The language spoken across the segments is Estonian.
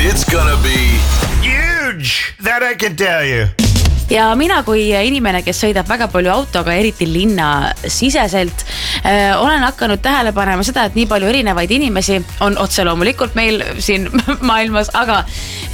it's gonna be huge. That I can tell you. Ja mina kui inimene, kes sõidab väga palju autoga, eriti linna siseselt, olen hakanud tähele panema seda, et nii palju erinevaid inimesi on otse loomulikult meil siin maailmas, aga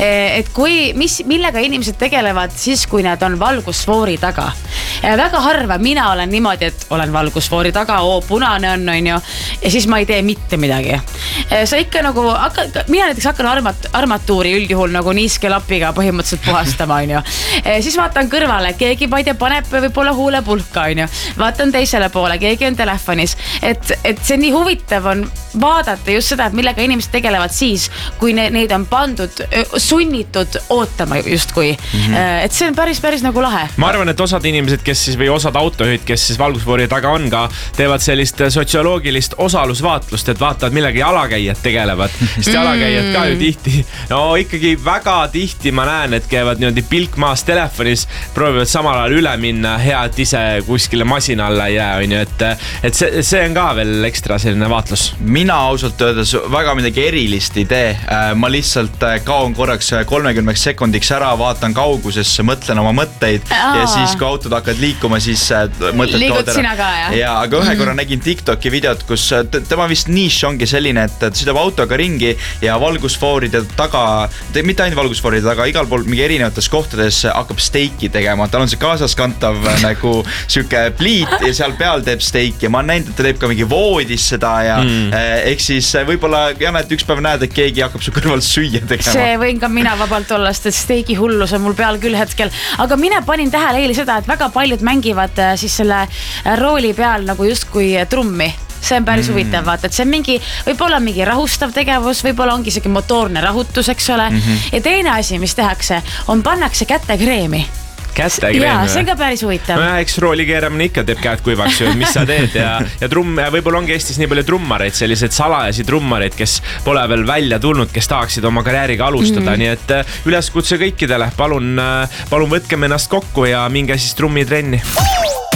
et millega inimesed tegelevad siis, kui nad on valgusfoori taga. Väga harva mina olen niimoodi, et olen valgusfoori taga, punane on ju, ja siis ma ei tee mitte midagi. Sa ikka nagu, mina näiteks hakkan armatuuri üldjuhul nagu niiskelapiga põhimõtteliselt puhastama, on ju. Siis vaatan kõrvale, keegi paneb võib-olla huulepulka, on ju. Vaatan teisele poole, keegi on telefonis. Et see nii huvitav on vaadata just seda, et millega inimesed tegelevad siis, kui neid on pandud, sunnitud ootama justkui. Et see on päris nagu lahe. Ma arvan, et osad inimesed, kes siis või osad autojuhid, kes siis valgusfoori taga on ka, teevad sellist sotsioloogilist osalusvaatlust, et vaatavad millega jalakäijad tegelevad. Sest jalakäijad ka ju tihti, no ikkagi väga tihti ma näen, et käivad niimoodi pilk maas telefonis, proovivad samal ajal üle minna, hea, et ise kuskile masina alla ei jää, on ju, et see on ka veel ekstra selline vaatlus. Mina ausalt öeldes väga midagi erilist ei tee. Ma lihtsalt kaon korraks 30 sekundiks ära, vaatan kaugusesse, mõtlen oma mõtteid ja siis kui autod hakkavad liikuma, siis mõtted liigud sina ka, jah? Ja, aga ühe korra nägin TikToki videot, kus tema vist niš ongi selline, et ta sõidab autoga ringi ja valgusfooride taga, mitte ainult valgusfooride taga, igal pool mingi erinevates kohtades hakkab steiki tegema. Tal on see kaasaskantav nagu süke pliit ja seal peal teeb steiki ja ma olen näinud, et ta teeb ka mingi voodis seda ja ehk siis võib-olla Jana, et üks päev näed, et keegi hakkab su kõrval süüa tegema. See võin ka mina vabalt olla, sest steigi hullus on mul peal küll hetkel. Aga mina panin tähele eile seda, et väga paljud mängivad siis selle rooli peal nagu justkui trummi. See on päris huvitav, vaata, et see on võib-olla mingi rahustav tegevus, võib-olla ongi isegi motoorne rahutus, eks ole. Ja teine asi, mis tehakse, on pannakse kätekreemi. Kätekreemi? Jaa, see on ka päris huvitav. No eks rooli keeramine ikka teeb käed kuivaks ju, mis sa teed ja võib-olla ongi Eestis nii palju trummareid, sellised salajasi trummareid, kes pole veel välja tulnud, kes tahaksid oma karjääriga alustada, nii et üleskutse kõikidele, palun võtkem ennast kokku ja minge siis trummitrenni.